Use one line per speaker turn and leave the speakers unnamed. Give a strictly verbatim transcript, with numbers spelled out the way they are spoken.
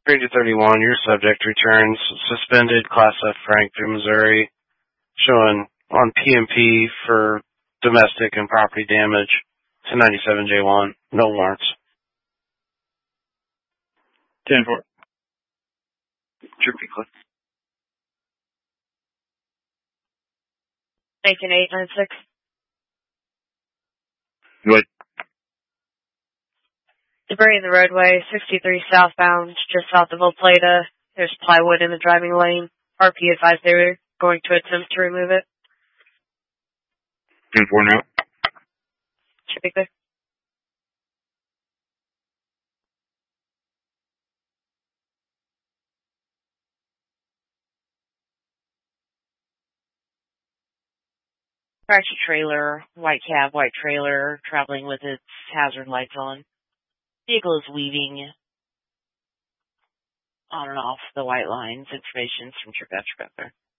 three to thirty-one, your subject returns suspended Class F Frank through Missouri, showing on P M P for domestic and property damage to ninety-seven J one. No warrants.
ten four.
Trip Cliff.
Macon eight nine six.
Good.
Debris in the roadway, sixty-three southbound, just south of Old Plata. There's plywood in the driving lane. R P advised they were going to attempt to remove it.
ten four now.
Should be good. Tractor trailer, white cab, white trailer, traveling with its hazard lights on. Vehicle is weaving on and off the white lines. Information from Trip After Pepper.